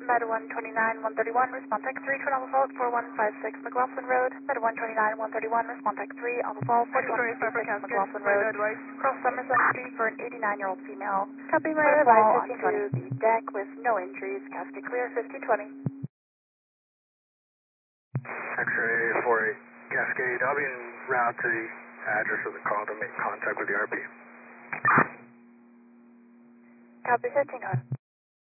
Med 129, 131, respond tech 3, turn Alpha Fault 4156 McLaughlin Road. Med 129, 131, respond tech 3, Alpha Fault 4156 McLaughlin Road. Cross Somerset Street for an 89-year-old female. Copy, Miranda advice 1520. The deck with no injuries, casket clear 1520. X-ray 48 Cascade, I'll be en route to the address of the call to make contact with the RP. Copy 1520.